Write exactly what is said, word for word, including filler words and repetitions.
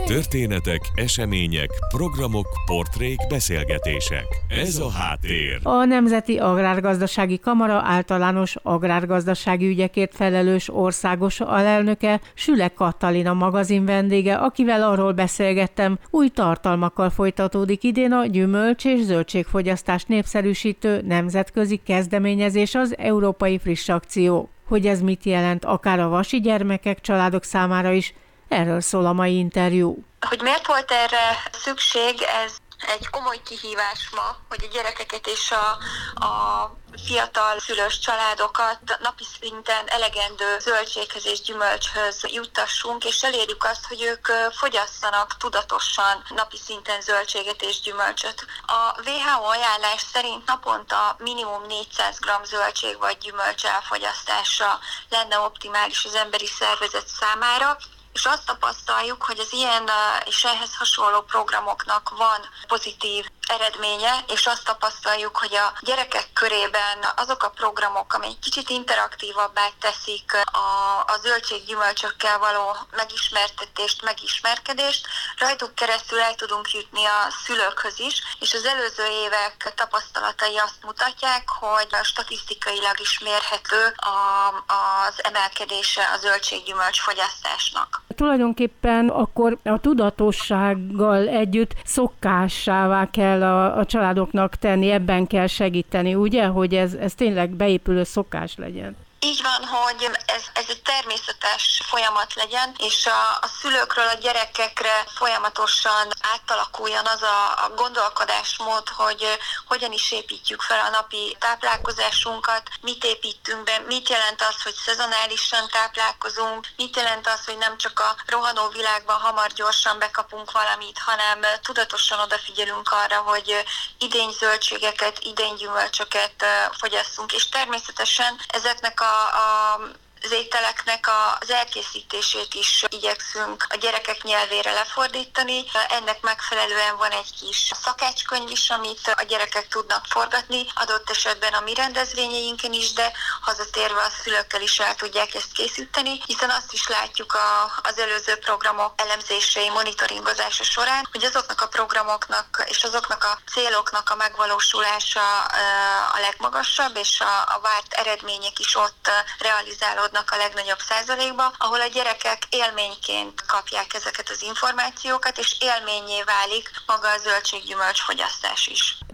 Történetek, események, programok, portrék, beszélgetések. Ez a Háttér. A Nemzeti Agrárgazdasági Kamara általános agrárgazdasági ügyekért felelős országos alelnöke, Süle Katalin magazin vendége, akivel arról beszélgettem, új tartalmakkal folytatódik idén a gyümölcs- és zöldségfogyasztást népszerűsítő nemzetközi kezdeményezés, az Európai Friss Akció. Hogy ez mit jelent akár a vasi gyermekek, családok számára is, erről szól a mai interjú. Hogy miért volt erre szükség, ez egy komoly kihívás ma, hogy a gyerekeket és a, a fiatal szülős családokat napi szinten elegendő zöldséghez és gyümölcshöz juttassunk, és elérjük azt, hogy ők fogyasszanak tudatosan napi szinten zöldséget és gyümölcsöt. A dupla vé há o ajánlás szerint naponta minimum négyszáz gramm zöldség vagy gyümölcs elfogyasztása lenne optimális az emberi szervezet számára, és azt tapasztaljuk, hogy az ilyen és ehhez hasonló programoknak van pozitív eredménye, és azt tapasztaljuk, hogy a gyerekek körében azok a programok, amely kicsit interaktívabbá teszik a, a zöldséggyümölcsökkel való megismertetést, megismerkedést, rajtuk keresztül el tudunk jutni a szülőkhöz is, és az előző évek tapasztalatai azt mutatják, hogy statisztikailag is mérhető a, az emelkedése a zöldséggyümölcs fogyasztásnak. Tulajdonképpen akkor a tudatossággal együtt szokássává kell a, a családoknak tenni, ebben kell segíteni, ugye, hogy ez, ez tényleg beépülő szokás legyen. Így van, hogy ez, ez egy természetes folyamat legyen, és a, a szülőkről a gyerekekre folyamatosan átalakuljon az a, a gondolkodásmód, hogy hogyan is építjük fel a napi táplálkozásunkat, mit építünk be, mit jelent az, hogy szezonálisan táplálkozunk, mit jelent az, hogy nem csak a rohanó világban hamar gyorsan bekapunk valamit, hanem tudatosan odafigyelünk arra, hogy idény zöldségeket, idény gyümölcsöket fogyasszunk, és természetesen ezeknek a A, a, az ételeknek az elkészítését is igyekszünk a gyerekek nyelvére lefordítani. Ennek megfelelően van egy kis szakácskönyv is, amit a gyerekek tudnak forgatni, adott esetben a mi rendezvényeinken is, de hazatérve a szülőkkel is el tudják ezt készíteni, hiszen azt is látjuk a, az előző programok elemzései, monitoringozása során, hogy azoknak a programoknak és azoknak a céloknak a megvalósulása a legmagasabb, és a, a várt eredmények is ott realizálódnak a legnagyobb százalékba, ahol a gyerekek élményként kapják ezeket az információkat, és élménnyé válik maga a zöldséggyümölcs fogyasztás is.